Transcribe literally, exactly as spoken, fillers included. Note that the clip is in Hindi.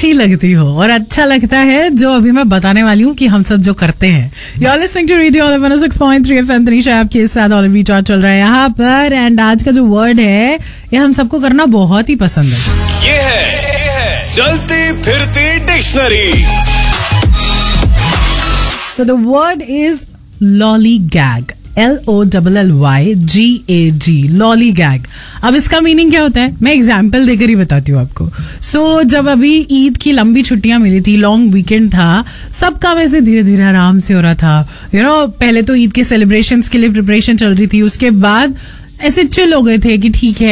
अच्छी लगती हो और अच्छा लगता है जो अभी मैं बताने वाली हूँ कि हम सब जो करते हैं. You're listening to Radio Olive one O six point three FM. Tanisha आपके साथ ऑलिव रिचार्ज चल रहा है यहाँ पर. एंड आज का जो वर्ड है ये हम सबको करना बहुत ही पसंद है. ये है, ये है चलती फिरती dictionary. So the word is lollygag. L O L L Y G A G. Lollygag. अब इसका मीनिंग क्या होता है मैं एग्जाम्पल देकर ही बताती हूँ आपको. सो so, जब अभी ईद की लंबी छुट्टियां मिली थी, लॉन्ग वीकेंड था, सबका वैसे धीरे धीरे आराम से हो रहा था. यू you नो know, पहले तो ईद के सेलिब्रेशंस के लिए प्रिपरेशन चल रही थी, उसके बाद ऐसे चिल हो गए थे कि ठीक है